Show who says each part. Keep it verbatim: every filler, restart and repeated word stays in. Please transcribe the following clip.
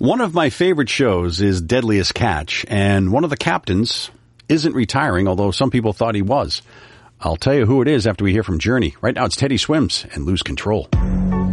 Speaker 1: One of my favorite shows is Deadliest Catch, and one of the captains isn't retiring, although some people thought he was. I'll tell you who it is after we hear from Journey. Right now it's Teddy Swims and Lose Control.